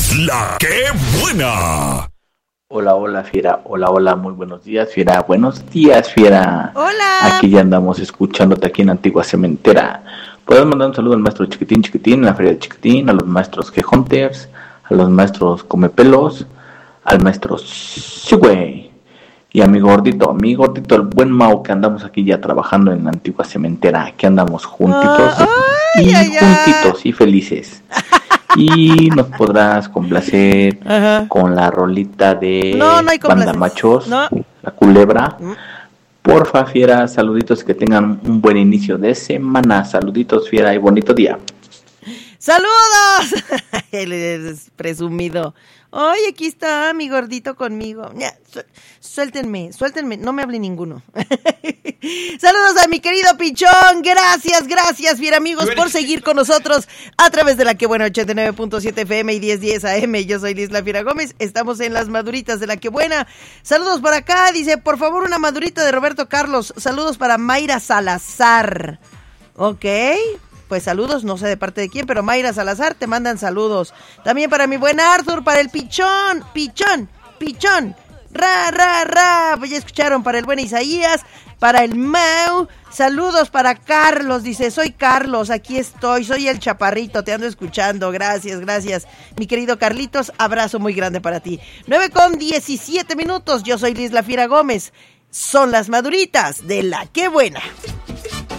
es la que buena. Hola, hola, fiera. Hola, hola, muy buenos días, fiera. Buenos días, fiera. Hola. Aquí ya andamos escuchándote aquí en Antigua Cementera. Puedes mandar un saludo al maestro Chiquitín, en la feria de Chiquitín, a los maestros G-Hunters, a los maestros Comepelos, al maestro Sigüey y a mi gordito, el buen Mau, que andamos aquí ya trabajando en la Antigua Cementera. Que andamos juntitos juntitos y felices. Y nos podrás complacer con la rolita de Banda Machos, la culebra. Porfa, fiera, saluditos, que tengan un buen inicio de semana. Saluditos, fiera, y bonito día. ¡Saludos! Él es presumido. Ay, aquí está mi gordito conmigo. Ya, suéltenme, no me hable ninguno. Saludos a mi querido Pichón. Gracias, fiera amigos, por seguir con nosotros a través de la que buena 89.7 FM y 1010 AM. Yo soy Liz La Fiera Gómez. Estamos en las maduritas de la que buena. Saludos para acá, dice, por favor, una madurita de Roberto Carlos. Saludos para Mayra Salazar. Ok. Pues saludos, no sé de parte de quién, pero Mayra Salazar te mandan saludos. También para mi buen Arthur, para el Pichón. Ra. Pues ya escucharon, para el buen Isaías, para el Mau. Saludos para Carlos, dice, soy Carlos, aquí estoy, soy el chaparrito, te ando escuchando. Gracias. Mi querido Carlitos, abrazo muy grande para ti. 9:17, yo soy Liz La Fiera Gómez. Son las maduritas de la que buena.